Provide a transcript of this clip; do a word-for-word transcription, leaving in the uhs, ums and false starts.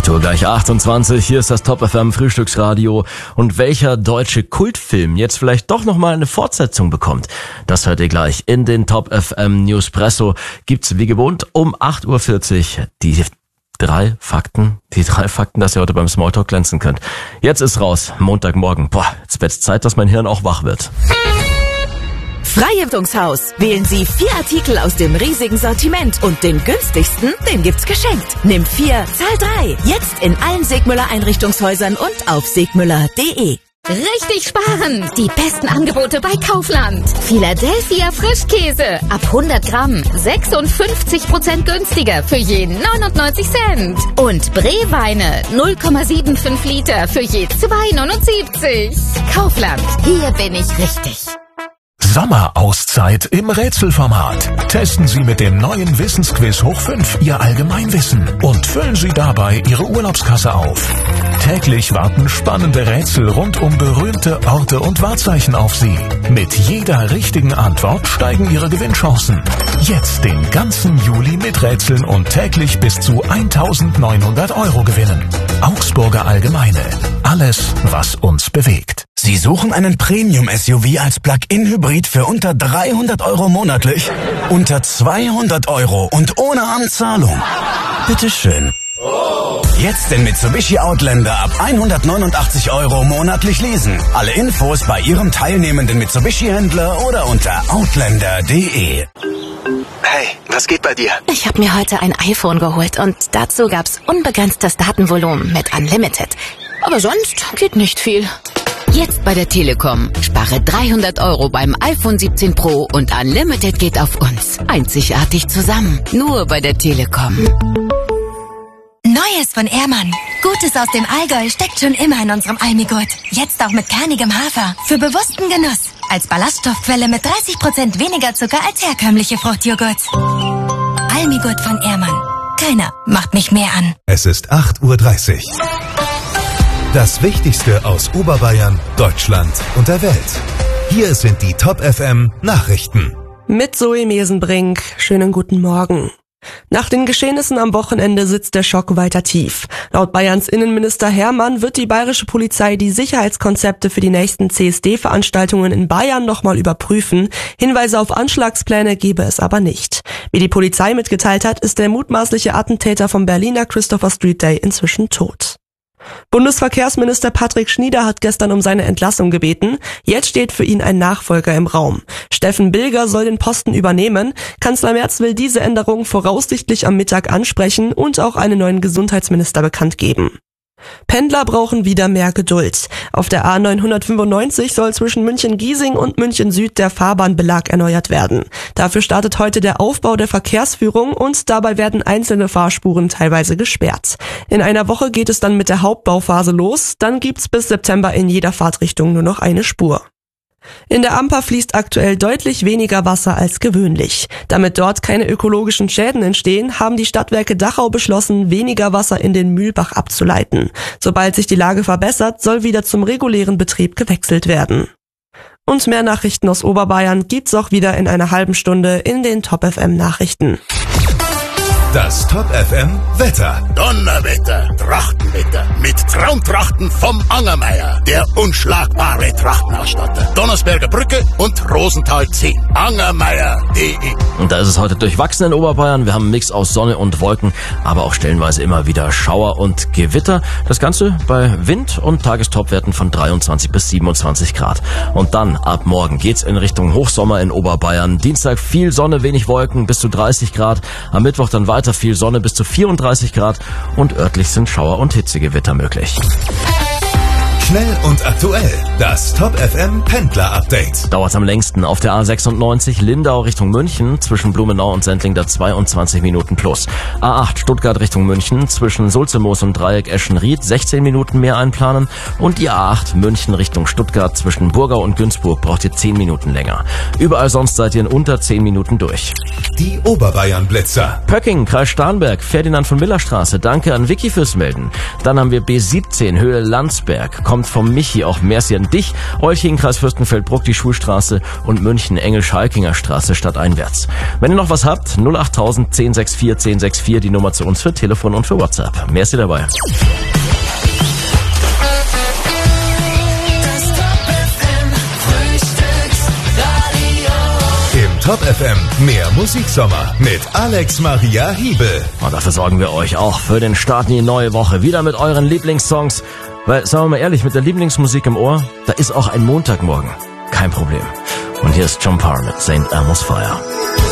acht Uhr gleich achtundzwanzig, hier ist das Top F M Frühstücksradio. Und welcher deutsche Kultfilm jetzt vielleicht doch nochmal eine Fortsetzung bekommt, das hört ihr gleich in den Top F M Newspresso. Gibt's wie gewohnt um acht Uhr vierzig die drei Fakten, die drei Fakten, dass ihr heute beim Smalltalk glänzen könnt. Jetzt ist raus, Montagmorgen. Boah, jetzt wird's Zeit, dass mein Hirn auch wach wird. Freiheitungshaus. Wählen Sie vier Artikel aus dem riesigen Sortiment und den günstigsten, den gibt's geschenkt. Nimm vier, zahl drei. Jetzt in allen Segmüller Einrichtungshäusern und auf segmüller punkt de. Richtig sparen! Die besten Angebote bei Kaufland. Philadelphia Frischkäse ab hundert Gramm sechsundfünfzig Prozent günstiger für jeden neunundneunzig Cent. Und Brewweine null Komma fünfundsiebzig Liter für je zwei neunundsiebzig. Kaufland, hier bin ich richtig. Sommerauszeit im Rätselformat. Testen Sie mit dem neuen Wissensquiz hoch fünf Ihr Allgemeinwissen und füllen Sie dabei Ihre Urlaubskasse auf. Täglich warten spannende Rätsel rund um berühmte Orte und Wahrzeichen auf Sie. Mit jeder richtigen Antwort steigen Ihre Gewinnchancen. Jetzt den ganzen Juli mit Rätseln und täglich bis zu eintausendneunhundert Euro gewinnen. Augsburger Allgemeine. Alles, was uns bewegt. Sie suchen einen Premium-S U V als Plug-in-Hybrid für unter dreihundert Euro monatlich? Unter zweihundert Euro und ohne Anzahlung? Bitteschön. Jetzt den Mitsubishi Outlander ab hundertneunundachtzig Euro monatlich leasen. Alle Infos bei Ihrem teilnehmenden Mitsubishi-Händler oder unter outlander punkt de. Hey, was geht bei dir? Ich habe mir heute ein iPhone geholt und dazu gab's unbegrenztes Datenvolumen mit Unlimited. Aber sonst geht nicht viel. Jetzt bei der Telekom. Spare dreihundert Euro beim iPhone siebzehn Pro und Unlimited geht auf uns. Einzigartig zusammen. Nur bei der Telekom. Neues von Ehrmann. Gutes aus dem Allgäu steckt schon immer in unserem Almigurt. Jetzt auch mit kernigem Hafer. Für bewussten Genuss. Als Ballaststoffquelle mit dreißig Prozent weniger Zucker als herkömmliche Fruchtjoghurts. Almigurt von Ehrmann. Keiner macht mich mehr an. Es ist acht Uhr dreißig. Das Wichtigste aus Oberbayern, Deutschland und der Welt. Hier sind die Top F M Nachrichten. Mit Zoe Mesenbrink. Schönen guten Morgen. Nach den Geschehnissen am Wochenende sitzt der Schock weiter tief. Laut Bayerns Innenminister Hermann wird die bayerische Polizei die Sicherheitskonzepte für die nächsten C S D-Veranstaltungen in Bayern nochmal überprüfen. Hinweise auf Anschlagspläne gebe es aber nicht. Wie die Polizei mitgeteilt hat, ist der mutmaßliche Attentäter vom Berliner Christopher Street Day inzwischen tot. Bundesverkehrsminister Patrick Schnieder hat gestern um seine Entlassung gebeten. Jetzt steht für ihn ein Nachfolger im Raum. Steffen Bilger soll den Posten übernehmen. Kanzler Merz will diese Änderung voraussichtlich am Mittag ansprechen und auch einen neuen Gesundheitsminister bekannt geben. Pendler brauchen wieder mehr Geduld. Auf der A neunhundertfünfundneunzig soll zwischen München-Giesing und München-Süd der Fahrbahnbelag erneuert werden. Dafür startet heute der Aufbau der Verkehrsführung und dabei werden einzelne Fahrspuren teilweise gesperrt. In einer Woche geht es dann mit der Hauptbauphase los, dann gibt's bis September in jeder Fahrtrichtung nur noch eine Spur. In der Amper fließt aktuell deutlich weniger Wasser als gewöhnlich. Damit dort keine ökologischen Schäden entstehen, haben die Stadtwerke Dachau beschlossen, weniger Wasser in den Mühlbach abzuleiten. Sobald sich die Lage verbessert, soll wieder zum regulären Betrieb gewechselt werden. Und mehr Nachrichten aus Oberbayern gibt's auch wieder in einer halben Stunde in den Top F M Nachrichten. Das Top F M Wetter. Donnerwetter, Trachtenwetter mit Traumtrachten vom Angermeier, der unschlagbare Trachtenausstatter. Donnersberger Brücke und Rosenthal zehn. Angermeier punkt de. Und da ist es heute durchwachsen in Oberbayern. Wir haben einen Mix aus Sonne und Wolken, aber auch stellenweise immer wieder Schauer und Gewitter. Das Ganze bei Wind und Tagestopwerten von dreiundzwanzig bis siebenundzwanzig Grad. Und dann ab morgen geht's in Richtung Hochsommer in Oberbayern. Dienstag viel Sonne, wenig Wolken, bis zu dreißig Grad. Am Mittwoch dann weiter viel Sonne bis zu vierunddreißig Grad und örtlich sind Schauer und Hitzegewitter möglich. Schnell und aktuell. Das Top F M Pendler Update. Dauert am längsten auf der A sechsundneunzig Lindau Richtung München zwischen Blumenau und Sendling da zweiundzwanzig Minuten plus. A acht Stuttgart Richtung München zwischen Sulzemoos und Dreieck Eschenried sechzehn Minuten mehr einplanen und die A acht München Richtung Stuttgart zwischen Burgau und Günzburg braucht ihr zehn Minuten länger. Überall sonst seid ihr in unter zehn Minuten durch. Die Oberbayern Blitzer. Pöcking, Kreis Starnberg, Ferdinand von Miller Straße. Danke an Vicky fürs Melden. Dann haben wir B siebzehn Höhe Landsberg. kommt vom Michi. Auch Merci an dich. Olching, Kreis Fürstenfeldbruck, die Schulstraße und München, Engel-Schalkinger Straße stadteinwärts. Wenn ihr noch was habt, null acht tausend zehn sechs vier zehn sechs vier, die Nummer zu uns für Telefon und für WhatsApp. Merci dabei. Top F M, mehr Musiksommer mit Alex Maria Hiebel. Und dafür sorgen wir euch auch für den Start in die neue Woche. Wieder mit euren Lieblingssongs. Weil, sagen wir mal ehrlich, mit der Lieblingsmusik im Ohr, da ist auch ein Montagmorgen kein Problem. Und hier ist John Parr mit Saint Elmo's Fire.